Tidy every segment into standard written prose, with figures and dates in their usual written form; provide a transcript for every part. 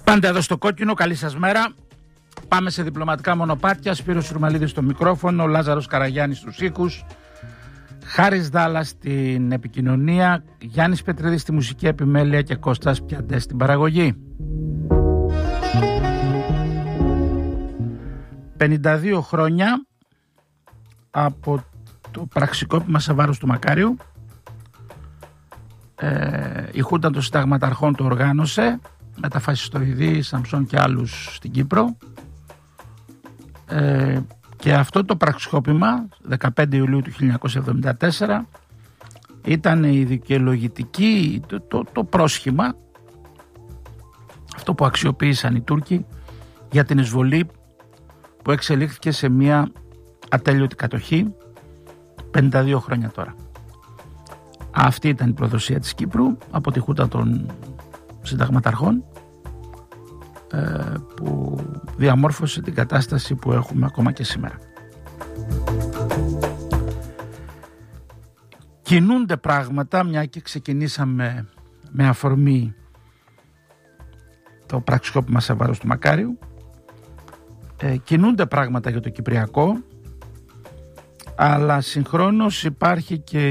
Πάντα εδώ στο κόκκινο, καλή σας μέρα. Πάμε σε διπλωματικά μονοπάτια. Σπύρος Σουρμαλίδης στο μικρόφωνο, Λάζαρος Καραγιάννης στους ήχους, Χάρης Δάλλας στην επικοινωνία, Γιάννης Πετρίδης στη μουσική επιμέλεια και Κώστας Πιαντές στην παραγωγή. 52 χρόνια από το πραξικόπημα σε βάρος του Μακάριου. Η Χούντα των Συνταγματαρχών το οργάνωσε με τα φασιστοειδή Σαμψόν και άλλους στην Κύπρο, και αυτό το πραξικόπημα 15 Ιουλίου του 1974 ήταν η δικαιολογητική, το πρόσχημα, αυτό που αξιοποίησαν οι Τούρκοι για την εισβολή που εξελίχθηκε σε μια ατέλειωτη κατοχή 52 χρόνια τώρα. Αυτή ήταν η προδοσία της Κύπρου από τη Χούντα των Συνταγματαρχών, που διαμόρφωσε την κατάσταση που έχουμε ακόμα και σήμερα. Κινούνται πράγματα, μια και ξεκινήσαμε με αφορμή το πραξικόπημα σε βάρος του Μακάριου. Κινούνται πράγματα για το Κυπριακό, αλλά συγχρόνως υπάρχει και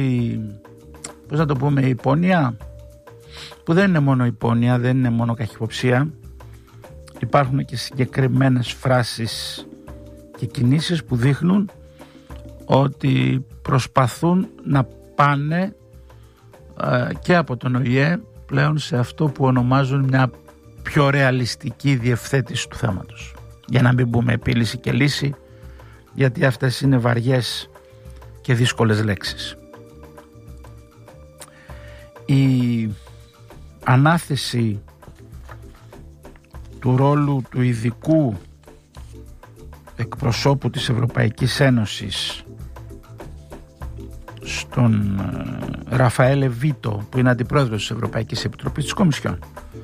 η υπόνοια, που δεν είναι μόνο υπόνοια, δεν είναι μόνο καχυποψία. Υπάρχουν και συγκεκριμένες φράσεις και κινήσεις που δείχνουν ότι προσπαθούν να πάνε και από τον ΟΗΕ πλέον σε αυτό που ονομάζουν μια πιο ρεαλιστική διευθέτηση του θέματος. Για να μην πούμε επίλυση και λύση, γιατί αυτές είναι βαριές και δύσκολες λέξεις. Η ανάθεση του ρόλου του ειδικού εκπροσώπου της Ευρωπαϊκής Ένωσης στον Ραφαέλε Βίτο, που είναι αντιπρόεδρος της Ευρωπαϊκής Επιτροπής της Κομισιόν,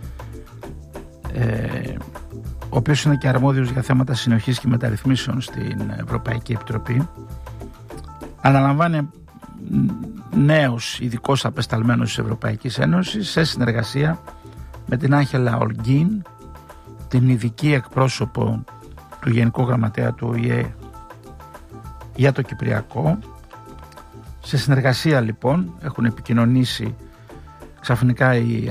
ο οποίος είναι και αρμόδιος για θέματα συνοχής και μεταρρυθμίσεων στην Ευρωπαϊκή Επιτροπή, αναλαμβάνει νέος ειδικός απεσταλμένος της Ευρωπαϊκής Ένωσης σε συνεργασία με την Άγχελα Ολγκίν, την ειδική εκπρόσωπο του Γενικού Γραμματέα του ΟΗΕ για το Κυπριακό. Σε συνεργασία λοιπόν έχουν επικοινωνήσει ξαφνικά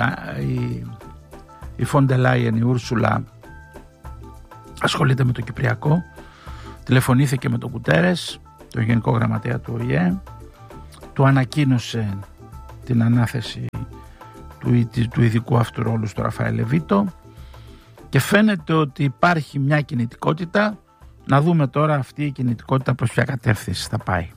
η Φόντε Λάιεν, η Ούρσουλα ασχολείται με το Κυπριακό, τηλεφωνήθηκε με τον Κουτέρες, τον Γενικό Γραμματέα του ΟΗΕ, του ανακοίνωσε την ανάθεση του ειδικού αυτού ρόλου στο Ραφαέλε Βίτο, και φαίνεται ότι υπάρχει μια κινητικότητα. Να δούμε τώρα αυτή η κινητικότητα προς ποια κατεύθυνση θα πάει.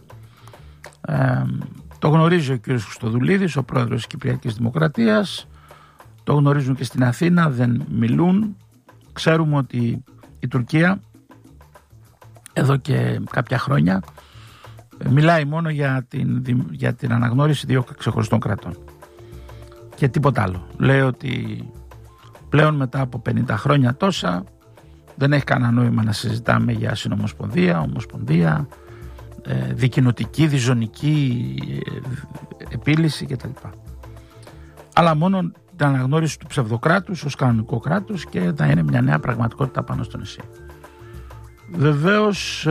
Το γνωρίζει ο κύριος Χριστοδουλίδης, ο πρόεδρος της Κυπριακής Δημοκρατίας, το γνωρίζουν και στην Αθήνα, δεν μιλούν. Ξέρουμε ότι η Τουρκία εδώ και κάποια χρόνια μιλάει μόνο για την αναγνώριση δύο ξεχωριστών κρατών και τίποτα άλλο. Λέει ότι πλέον μετά από 50 χρόνια τόσα δεν έχει κανένα νόημα να συζητάμε για συνομοσπονδία, ομοσπονδία, δικοινοτική, διζωνική επίλυση κτλ. Αλλά μόνο την αναγνώριση του ψευδοκράτους ως κανονικό κράτος, και θα είναι μια νέα πραγματικότητα πάνω στο νησί. Βεβαίως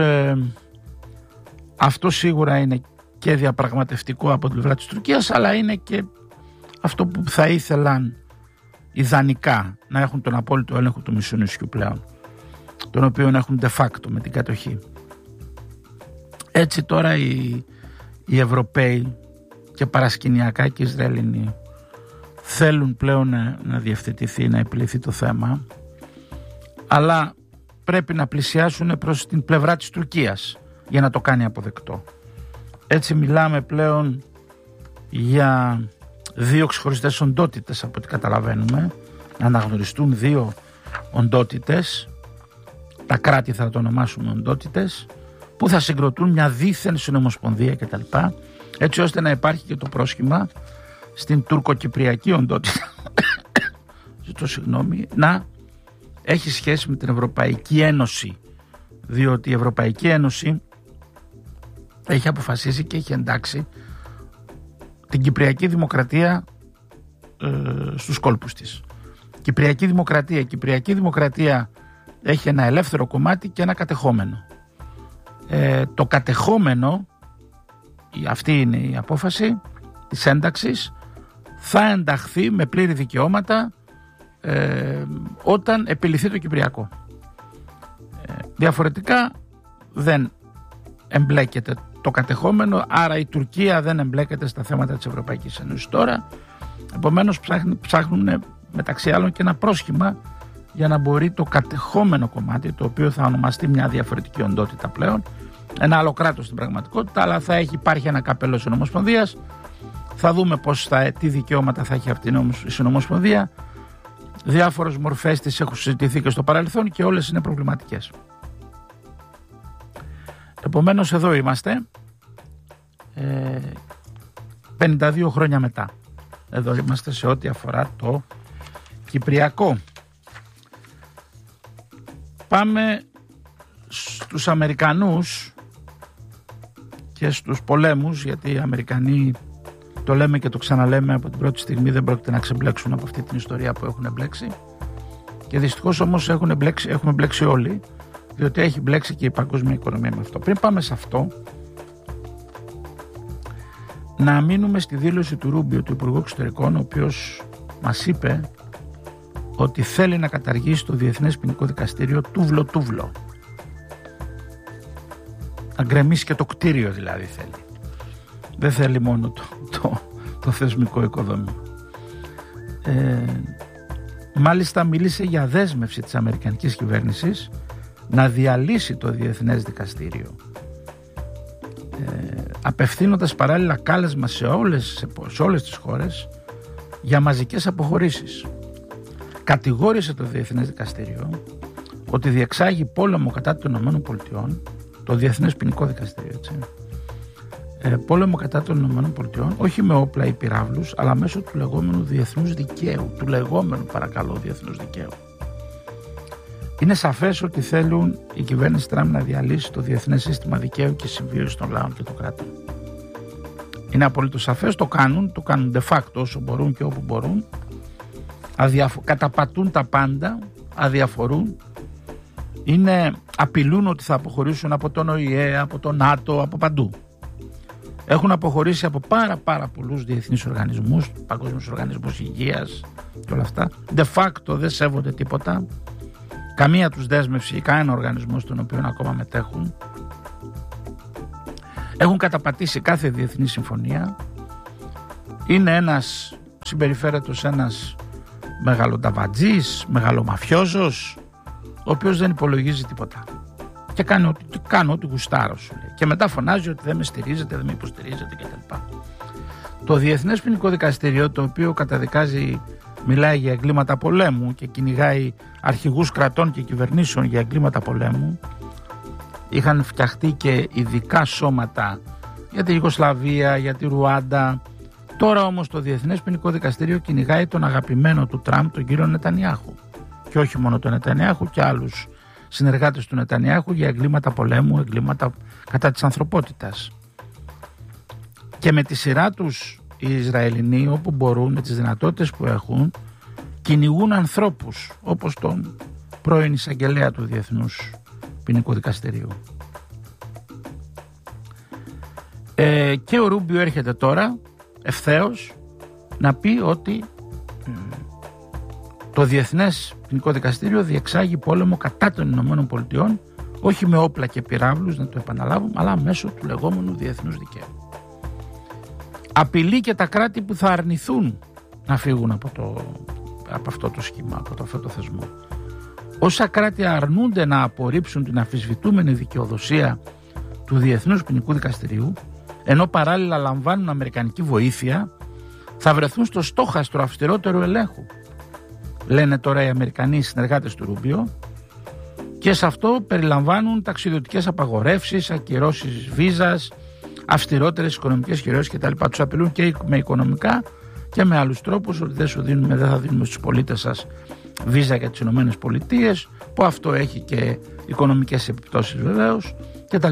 αυτό σίγουρα είναι και διαπραγματευτικό από την πλευρά της Τουρκίας, αλλά είναι και αυτό που θα ήθελαν ιδανικά, να έχουν τον απόλυτο έλεγχο του μισού νησιού πλέον, τον οποίο έχουν de facto με την κατοχή. Έτσι τώρα οι Ευρωπαίοι και παρασκηνιακά και οι Ισραηλινοί θέλουν πλέον να διευθετηθεί, να επιλυθεί το θέμα, αλλά πρέπει να πλησιάσουν προς την πλευρά της Τουρκίας για να το κάνει αποδεκτό. Έτσι μιλάμε πλέον για δύο ξεχωριστές οντότητες, από ό,τι καταλαβαίνουμε, να αναγνωριστούν δύο οντότητες, τα κράτη θα το ονομάσουμε οντότητες, που θα συγκροτούν μια δίθεν συνομοσπονδία κτλ, έτσι ώστε να υπάρχει και το πρόσχημα στην τουρκοκυπριακή οντότητα να έχει σχέση με την Ευρωπαϊκή Ένωση, διότι η Ευρωπαϊκή Ένωση έχει αποφασίσει και έχει εντάξει την Κυπριακή Δημοκρατία στους κόλπους της. Κυπριακή Δημοκρατία. Η Κυπριακή Δημοκρατία έχει ένα ελεύθερο κομμάτι και ένα κατεχόμενο. Το κατεχόμενο, αυτή είναι η απόφαση της ένταξης, θα ενταχθεί με πλήρη δικαιώματα όταν επιληθεί το Κυπριακό. Διαφορετικά δεν εμπλέκεται το κατεχόμενο, άρα η Τουρκία δεν εμπλέκεται στα θέματα της Ευρωπαϊκής Ένωσης τώρα. Επομένως ψάχνουν μεταξύ άλλων και ένα πρόσχημα για να μπορεί το κατεχόμενο κομμάτι, το οποίο θα ονομαστεί μια διαφορετική οντότητα πλέον, ένα άλλο κράτος στην πραγματικότητα, αλλά θα υπάρχει ένα καπέλο συνομοσπονδίας. Θα δούμε τι δικαιώματα θα έχει αυτή η συνομοσπονδία. Διάφορες μορφές της έχουν συζητηθεί και στο παρελθόν και όλες είναι προβληματικές. Επομένως εδώ είμαστε 52 χρόνια μετά. Εδώ είμαστε σε ό,τι αφορά το Κυπριακό. Πάμε στους Αμερικανούς και στους πολέμους, γιατί οι Αμερικανοί, το λέμε και το ξαναλέμε από την πρώτη στιγμή, δεν πρόκειται να ξεμπλέξουν από αυτή την ιστορία που έχουν μπλέξει, και δυστυχώς όμως έχουμε μπλέξει όλοι, διότι έχει μπλέξει και η παγκόσμια οικονομία με αυτό. Πριν πάμε σε αυτό, να μείνουμε στη δήλωση του Ρούμπιο, του Υπουργού Εξωτερικών, ο οποίος μας είπε ότι θέλει να καταργήσει το Διεθνές Ποινικό Δικαστήριο τούβλο. Να γκρεμίσει και το κτίριο δηλαδή θέλει. Δεν θέλει μόνο το θεσμικό οικοδόμημα. Μάλιστα μίλησε για δέσμευση της αμερικανικής κυβέρνησης να διαλύσει το Διεθνές Δικαστήριο, απευθύνοντας παράλληλα κάλεσμα σε όλες τις χώρες για μαζικές αποχωρήσεις. Κατηγόρησε το Διεθνές Δικαστήριο ότι διεξάγει πόλεμο κατά των ΗΠΑ, το Διεθνές Ποινικό Δικαστήριο, έτσι, πόλεμο κατά των ΗΠΑ, όχι με όπλα ή πυράβλους, αλλά μέσω του λεγόμενου διεθνούς δικαίου, του λεγόμενου παρακαλώ διεθνούς δικαίου. Είναι σαφές ότι θέλουν η κυβέρνηση Τραμπ να διαλύσει το διεθνές σύστημα δικαίου και συμβίωση των λαών και των κράτων. Είναι απολύτως σαφές, το κάνουν de facto όσο μπορούν και όπου μπορούν, καταπατούν τα πάντα, αδιαφορούν, απειλούν ότι θα αποχωρήσουν από τον ΟΗΕ, από τον ΝΑΤΟ, από παντού. Έχουν αποχωρήσει από πάρα πολλούς διεθνείς οργανισμούς, παγκόσμιους οργανισμούς υγείας και όλα αυτά. De facto δεν σέβονται τίποτα, καμία τους δέσμευση ή κανένα οργανισμό στον οποίο ακόμα μετέχουν. Έχουν καταπατήσει κάθε διεθνή συμφωνία. Συμπεριφέρεται ως ένας μεγαλονταβατζής, μεγαλομαφιόζος, ο οποίος δεν υπολογίζει τίποτα και κάνω ό,τι γουστάρω, σου λέει, και μετά φωνάζει ότι δεν με στηρίζετε, δεν με υποστηρίζετε κτλ. Το Διεθνές Ποινικό Δικαστήριο, το οποίο μιλάει για εγκλήματα πολέμου και κυνηγάει αρχηγούς κρατών και κυβερνήσεων για εγκλήματα πολέμου, είχαν φτιαχτεί και ειδικά σώματα για τη Ιουγκοσλαβία, για τη Ρουάντα. Τώρα όμως το Διεθνές Ποινικό Δικαστήριο κυνηγάει τον αγαπημένο του Τραμπ, τον κύριο Νετανιάχου. Και όχι μόνο τον Νετανιάχου, και άλλους συνεργάτες του Νετανιάχου για εγκλήματα πολέμου, εγκλήματα κατά της ανθρωπότητας. Και με τη σειρά τους οι Ισραηλινοί, όπου μπορούν, με τις δυνατότητες που έχουν, κυνηγούν ανθρώπους, όπως τον πρώην εισαγγελέα του Διεθνούς Ποινικού Δικαστηρίου. Και ο Ρούμπιο έρχεται τώρα ευθέως να πει ότι το Διεθνές Ποινικό Δικαστήριο διεξάγει πόλεμο κατά των ΗΠΑ, όχι με όπλα και πυράβλους, να το επαναλάβουμε, αλλά μέσω του λεγόμενου διεθνούς δικαίου. Απειλεί και τα κράτη που θα αρνηθούν να φύγουν από αυτό το σχήμα, από αυτό το θεσμό. Όσα κράτη αρνούνται να απορρίψουν την αμφισβητούμενη δικαιοδοσία του Διεθνούς Ποινικού Δικαστηρίου, ενώ παράλληλα λαμβάνουν αμερικανική βοήθεια, θα βρεθούν στο στόχαστρο αυστηρότερου ελέγχου, λένε τώρα οι Αμερικανοί συνεργάτες του Ρούμπιο, και σε αυτό περιλαμβάνουν ταξιδιωτικές απαγορεύσεις, ακυρώσεις βίζας, αυστηρότερες οικονομικές κυρώσεις κτλ. Τους απειλούν και με οικονομικά και με άλλους τρόπους, ότι δεν θα δίνουμε στους πολίτες σας βίζα για τις ΗΠΑ, που αυτό έχει και οικονομικές επιπτώσεις βεβαίως κτλ.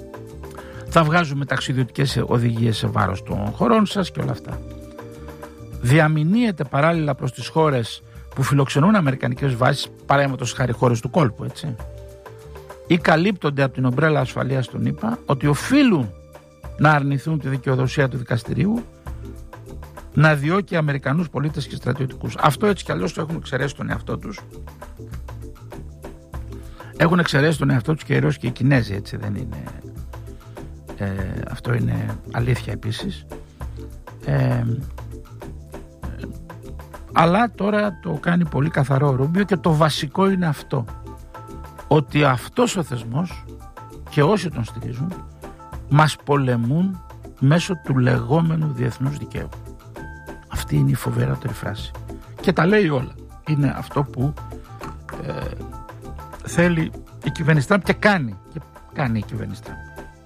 Θα βγάζουμε ταξιδιωτικές οδηγίες σε βάρος των χωρών σας και όλα αυτά. διαμηνύεται παράλληλα προς τις χώρες που φιλοξενούν αμερικανικές βάσεις, παραδείγματος χάρη χώρες του κόλπου, έτσι, ή καλύπτονται από την ομπρέλα ασφαλείας των ΗΠΑ, ότι οφείλουν να αρνηθούν τη δικαιοδοσία του δικαστηρίου να διώκει Αμερικανούς πολίτες και στρατιωτικούς. Αυτό έτσι κι αλλιώς το έχουν εξαιρέσει τον εαυτό τους. Έχουν εξαιρέσει τον εαυτό τους και οι Ρώσοι και οι Κινέζοι, έτσι δεν είναι. Αυτό είναι αλήθεια επίσης. Αλλά τώρα το κάνει πολύ καθαρό ο Ρούμπιο και το βασικό είναι αυτό, ότι αυτός ο θεσμός και όσοι τον στηρίζουν μας πολεμούν μέσω του λεγόμενου διεθνούς δικαίου. Αυτή είναι η φοβερότερη φράση και τα λέει όλα. Είναι αυτό που θέλει η κυβέρνηση Τραμπ και κάνει η κυβέρνηση Τραμπ.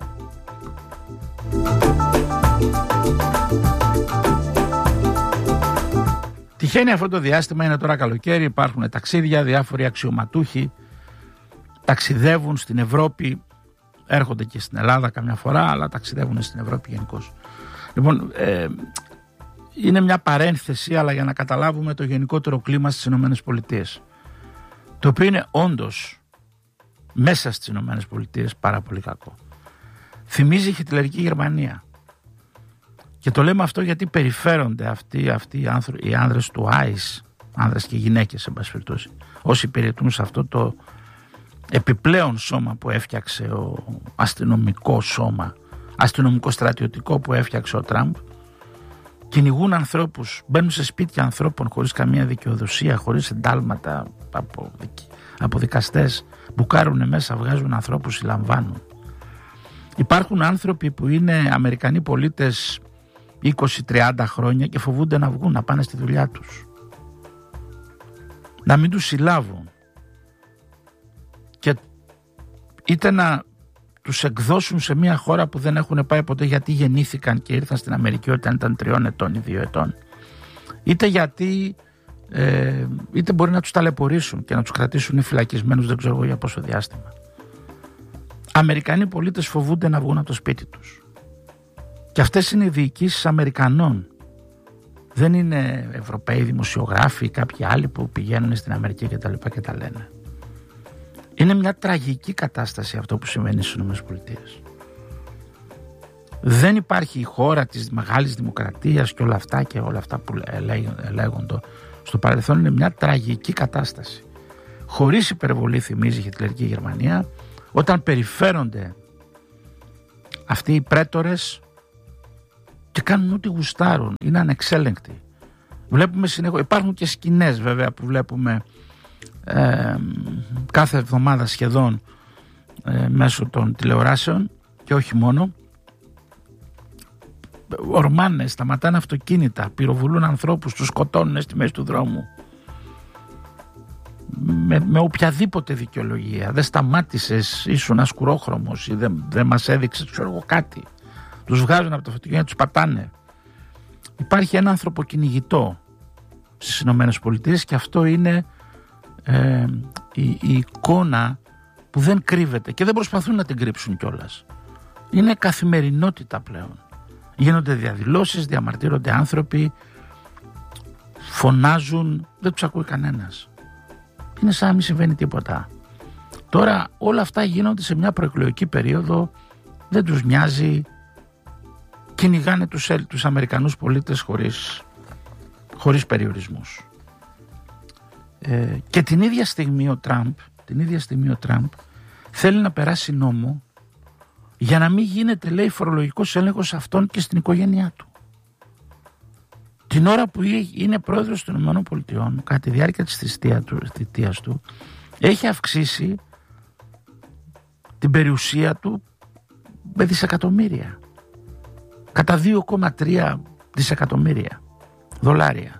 Τυχαίνει αυτό το διάστημα, είναι τώρα καλοκαίρι, υπάρχουν ταξίδια, διάφοροι αξιωματούχοι ταξιδεύουν στην Ευρώπη, έρχονται και στην Ελλάδα καμιά φορά, αλλά ταξιδεύουν στην Ευρώπη γενικώς. Λοιπόν, είναι μια παρένθεση, αλλά για να καταλάβουμε το γενικότερο κλίμα στις ΗΠΑ, το οποίο είναι όντως μέσα στις ΗΠΑ πάρα πολύ κακό. Θυμίζει η χιτλερική Γερμανία. Και το λέμε αυτό γιατί περιφέρονται αυτοί οι άνδρες του ICE, άνδρες και γυναίκες εν πάση περιπτώσει, όσοι υπηρετούν σε αυτό το επιπλέον σώμα που έφτιαξε ο αστυνομικό στρατιωτικό που έφτιαξε ο Τραμπ, κυνηγούν ανθρώπους, μπαίνουν σε σπίτια ανθρώπων χωρίς καμία δικαιοδοσία, χωρίς εντάλματα από δικαστές, μπουκάρουν μέσα, βγάζουν ανθρώπους, συλλαμβάνουν. Υπάρχουν άνθρωποι που είναι Αμερικανοί πολίτες 20-30 χρόνια και φοβούνται να βγουν, να πάνε στη δουλειά τους, να μην τους συλλάβουν και είτε να τους εκδώσουν σε μια χώρα που δεν έχουν πάει ποτέ γιατί γεννήθηκαν και ήρθαν στην Αμερική όταν ήταν 3 ετών ή 2 ετών, είτε γιατί είτε μπορεί να τους ταλαιπωρήσουν και να τους κρατήσουν φυλακισμένους δεν ξέρω εγώ για πόσο διάστημα. Αμερικανοί πολίτες φοβούνται να βγουν από το σπίτι τους. Και αυτές είναι οι διοικήσεις Αμερικανών. Δεν είναι Ευρωπαίοι δημοσιογράφοι ή κάποιοι άλλοι που πηγαίνουν στην Αμερική και τα λοιπά και τα λένε. Είναι μια τραγική κατάσταση αυτό που συμβαίνει στις ΗΠΑ. Δεν υπάρχει η χώρα της μεγάλης δημοκρατίας και όλα αυτά που λέγονται στο παρελθόν. Είναι μια τραγική κατάσταση. Χωρίς υπερβολή θυμίζει η χιτλερική Γερμανία, όταν περιφέρονται αυτοί οι πρέτορες και κάνουν ό,τι γουστάρουν, είναι ανεξέλεγκτοι. Βλέπουμε συνέχεια, υπάρχουν και σκηνές βέβαια που βλέπουμε κάθε εβδομάδα σχεδόν μέσω των τηλεοράσεων και όχι μόνο. Ορμάνε, σταματάνε αυτοκίνητα, πυροβολούν ανθρώπους, τους σκοτώνουν στη μέση του δρόμου με οποιαδήποτε δικαιολογία. Δεν σταμάτησες, ήσουν ασκουρόχρωμος ή δεν μας έδειξες ξέρω εγώ κάτι. Τους βγάζουν από το αυτοκίνητο, τους πατάνε. Υπάρχει ένα ανθρωποκυνηγητό στις ΗΠΑ και αυτό είναι η εικόνα που δεν κρύβεται και δεν προσπαθούν να την κρύψουν κιόλας. Είναι καθημερινότητα πλέον. Γίνονται διαδηλώσεις, διαμαρτύρονται άνθρωποι, φωνάζουν, δεν τους ακούει κανένας. Είναι σαν να μην συμβαίνει τίποτα. Τώρα όλα αυτά γίνονται σε μια προεκλογική περίοδο, δεν τους νοιάζει, κυνηγάνε τους Αμερικανούς πολίτες χωρίς περιορισμούς. Και την ίδια στιγμή ο Τραμπ θέλει να περάσει νόμο για να μην γίνεται, λέει, φορολογικός έλεγχος αυτών και στην οικογένειά του. Την ώρα που είναι πρόεδρος των ΗΠΑ, κατά τη διάρκεια της θητείας του, έχει αυξήσει την περιουσία του με δισεκατομμύρια. Κατά 2,3 δισεκατομμύρια δολάρια.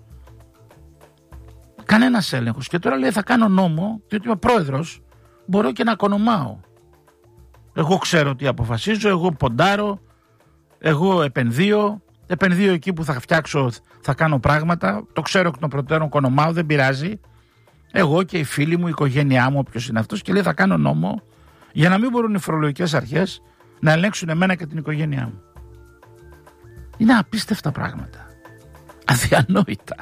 Κανένας έλεγχος. Και τώρα λέει θα κάνω νόμο, διότι είμαι πρόεδρος, μπορώ και να οικονομάω. Εγώ ξέρω τι αποφασίζω, εγώ ποντάρω, εγώ επενδύω εκεί που θα φτιάξω, θα κάνω πράγματα, το ξέρω εκ των προτέρων, οικονομάω, δεν πειράζει. Εγώ και οι φίλοι μου, η οικογένειά μου, όποιος είναι αυτός, και λέει θα κάνω νόμο για να μην μπορούν οι φορολογικές αρχές να ελέγξουν εμένα και την οικογένειά μου. Είναι απίστευτα πράγματα. αδιανόητα.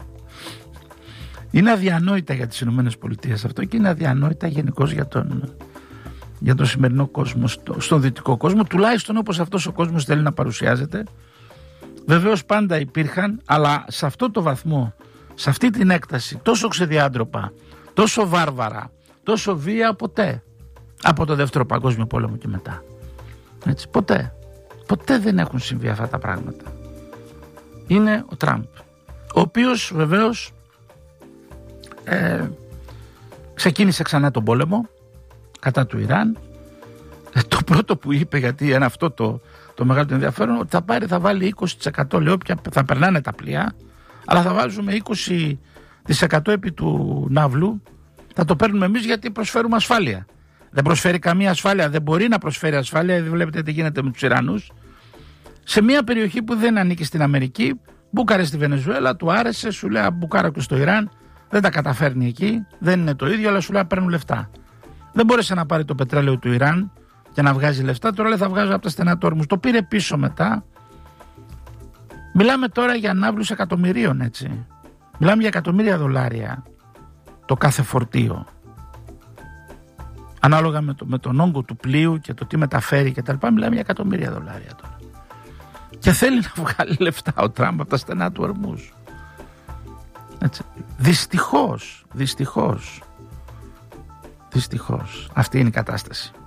Είναι αδιανόητα για τις Ηνωμένες Πολιτείες αυτό και είναι αδιανόητα γενικώς για τον σημερινό κόσμο, στον δυτικό κόσμο, τουλάχιστον όπως αυτός ο κόσμος θέλει να παρουσιάζεται. Βεβαίως πάντα υπήρχαν, αλλά σε αυτό το βαθμό, σε αυτή την έκταση, τόσο ξεδιάντροπα, τόσο βάρβαρα, τόσο βία, ποτέ. Από το Δεύτερο Παγκόσμιο Πόλεμο και μετά. Έτσι, ποτέ δεν έχουν συμβεί αυτά τα πράγματα. Είναι ο Τραμπ, ο οποίος βεβαίως ξεκίνησε ξανά τον πόλεμο κατά του Ιράν. Το πρώτο που είπε, γιατί είναι αυτό το μεγάλο του ενδιαφέρον, ότι θα βάλει 20%, λέω, θα περνάνε τα πλοία, αλλά θα βάζουμε 20% επί του ναύλου, θα το παίρνουμε εμείς γιατί προσφέρουμε ασφάλεια. Δεν προσφέρει καμία ασφάλεια, δεν μπορεί να προσφέρει ασφάλεια, δεν βλέπετε τι γίνεται με τους Ιρανούς. Σε μια περιοχή που δεν ανήκει στην Αμερική, μπούκαρε στη Βενεζουέλα, του άρεσε, σου λέει μπουκάρα και στο Ιράν, δεν τα καταφέρνει εκεί, δεν είναι το ίδιο, αλλά σου λέει παίρνουν λεφτά. Δεν μπόρεσε να πάρει το πετρέλαιο του Ιράν και να βγάζει λεφτά, τώρα λέει θα βγάζω από τα στενά του όρμους. Το πήρε πίσω μετά. Μιλάμε τώρα για ναύλους εκατομμυρίων, έτσι. Μιλάμε για εκατομμύρια δολάρια το κάθε φορτίο. Ανάλογα με τον όγκο του πλοίου και το τι μεταφέρει και τα λοιπά, μιλάμε για εκατομμύρια δολάρια τώρα. Και θέλει να βγάλει λεφτά ο Τραμπ από τα στενά του ορμούς. Έτσι. Δυστυχώς. Αυτή είναι η κατάσταση.